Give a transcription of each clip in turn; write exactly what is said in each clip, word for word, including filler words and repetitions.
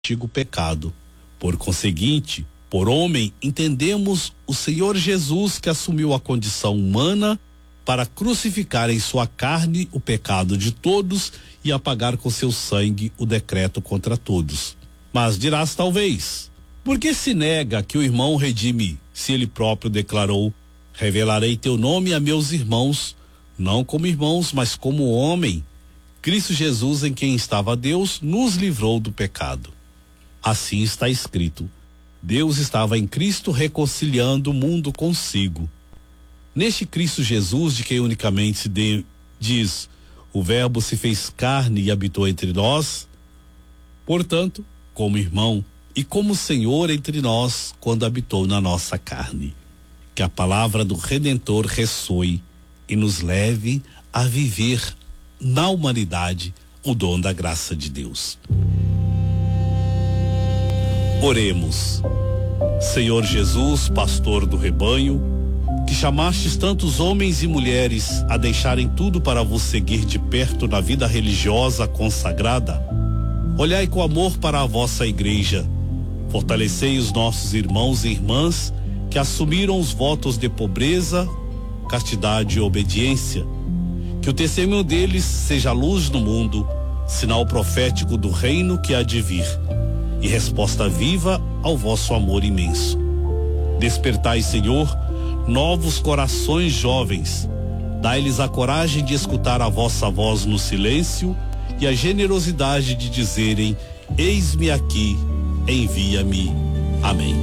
antigo pecado. Por conseguinte, por homem, entendemos o Senhor Jesus, que assumiu a condição humana para crucificar em sua carne o pecado de todos e apagar com seu sangue o decreto contra todos. Mas dirás talvez, por que se nega que o irmão redime, se ele próprio declarou: revelarei teu nome a meus irmãos, não como irmãos, mas como homem? Cristo Jesus, em quem estava Deus, nos livrou do pecado. Assim está escrito: Deus estava em Cristo reconciliando o mundo consigo. Neste Cristo Jesus, de quem unicamente se de, diz: o Verbo se fez carne e habitou entre nós, portanto, como irmão e como Senhor entre nós, quando habitou na nossa carne. Que a palavra do Redentor ressoe e nos leve a viver na humanidade o dom da graça de Deus. Oremos. Senhor Jesus, pastor do rebanho, que chamastes tantos homens e mulheres a deixarem tudo para vos seguir de perto na vida religiosa consagrada, olhai com amor para a vossa igreja, fortalecei os nossos irmãos e irmãs que assumiram os votos de pobreza, castidade e obediência, que o testemunho deles seja luz no mundo, sinal profético do reino que há de vir, e resposta viva ao vosso amor imenso. Despertai, Senhor, novos corações jovens, dai-lhes a coragem de escutar a vossa voz no silêncio e a generosidade de dizerem: eis-me aqui, envia-me. Amém.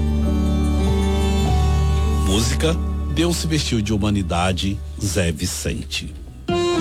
Música: Deus se vestiu de humanidade, Zé Vicente.